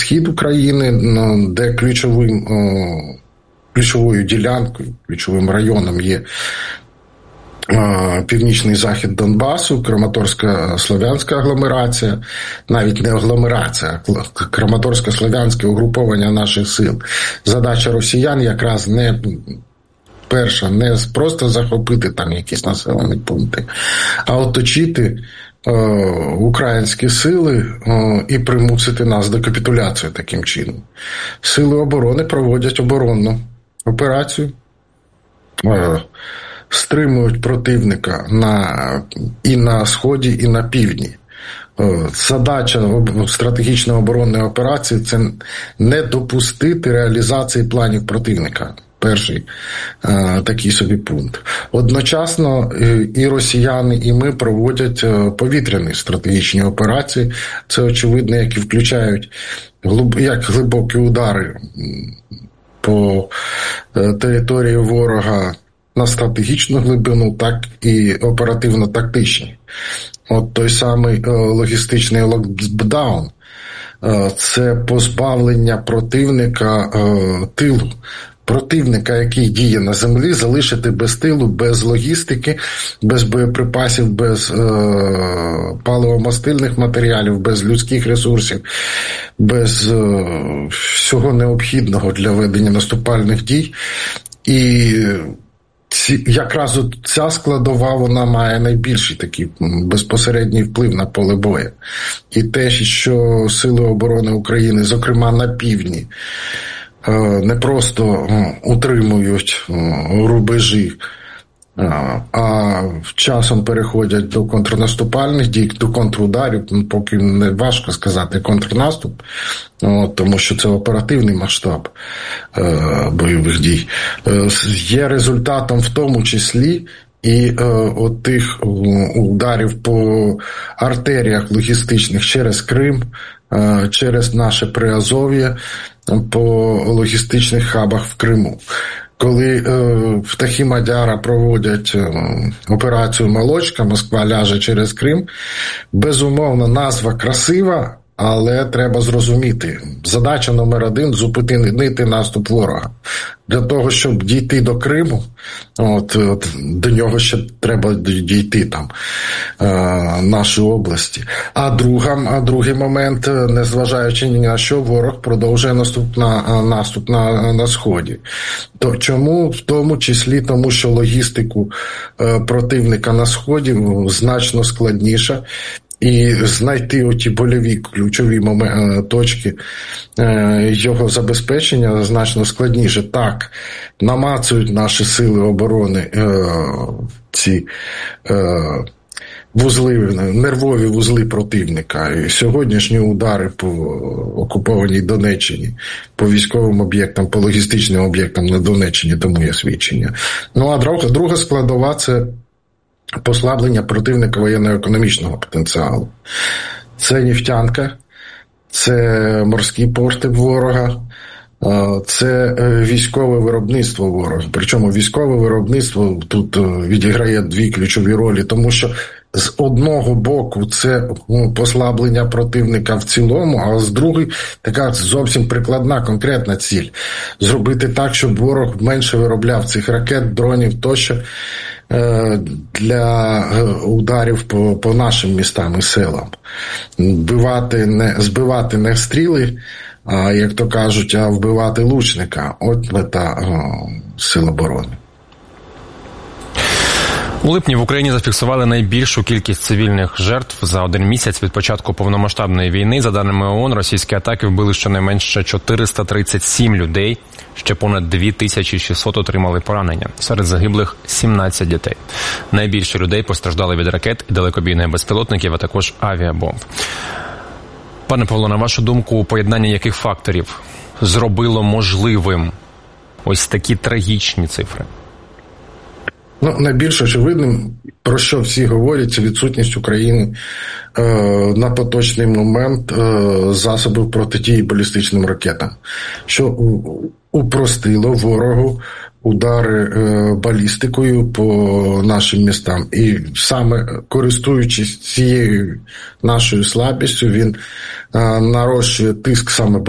схід України, де ключовою ділянкою, ключовим районом є північний захід Донбасу, Краматорсько-Слов'янська агломерація, навіть не агломерація, а Краматорсько-Слов'янське угруповання наших сил. Задача росіян якраз не просто захопити там якісь населені пункти, а оточити українські сили і примусити нас до капітуляції таким чином. Сили оборони проводять оборонну операцію, стримують противника і на Сході, і на Півдні. Задача стратегічної оборонної операції – це не допустити реалізації планів противника. Перший такий собі пункт. Одночасно і росіяни, і ми проводять повітряні стратегічні операції. Це, очевидно, які включають як глибокі удари по території ворога на стратегічну глибину, так і оперативно-тактичні. От той самий логістичний локдаун – це позбавлення противника тилу. Противника, який діє на землі, залишити без тилу, без логістики, без боєприпасів, без паливомастильних матеріалів, без людських ресурсів, без всього необхідного для ведення наступальних дій. І якраз ця складова, вона має найбільший такий безпосередній вплив на поле бою. І те, що Сили оборони України, зокрема на півдні, не просто утримують рубежі, а часом переходять до контрнаступальних дій, до контрударів, поки не важко сказати контрнаступ, тому що це оперативний масштаб бойових дій, є результатом в тому числі і от тих ударів по артеріях логістичних через Крим, через наше Приазов'я, по логістичних хабах в Криму. Коли птахи Мадяра проводять операцію «Молочка», Москва ляже через Крим, безумовно, назва красива, але треба зрозуміти. Задача номер 1 – зупинити наступ ворога. Для того, щоб дійти до Криму, до нього ще треба дійти там, наші області. А другий момент, незважаючи ні на що, ворог продовжує наступ на Сході. Чому? В тому числі тому, що логістику противника на Сході значно складніша. І знайти оті больові ключові точки його забезпечення значно складніше. Так, намацують наші сили оборони ці нервові вузли противника. І сьогоднішні удари по окупованій Донеччині, по військовим об'єктам, по логістичним об'єктам на Донеччині, тому є свідчення. А друга складова – це послаблення противника воєнно-економічного потенціалу. Це нефтянка, це морські порти ворога, це військове виробництво ворога. Причому військове виробництво тут відіграє дві ключові ролі, тому що з одного боку це послаблення противника в цілому, а з другої така зовсім прикладна, конкретна ціль. Зробити так, щоб ворог менше виробляв цих ракет, дронів тощо для ударів по нашим містам і селам. Збивати не стріли, а, як то кажуть, а вбивати лучника. От мета Сил оборони. У липні в Україні зафіксували найбільшу кількість цивільних жертв за один місяць від початку повномасштабної війни. За даними ООН, російські атаки вбили щонайменше 437 людей, ще понад 2600 отримали поранення. Серед загиблих 17 дітей. Найбільше людей постраждали від ракет і далекобійних безпілотників, а також авіабомб. Пане Павло, на вашу думку, поєднання яких факторів зробило можливим ось такі трагічні цифри? Найбільш очевидним, про що всі говорять, це відсутність України на поточний момент засобів протидії балістичним ракетам, що упростило ворогу удари балістикою по нашим містам. І саме користуючись цією нашою слабістю, він нарощує тиск саме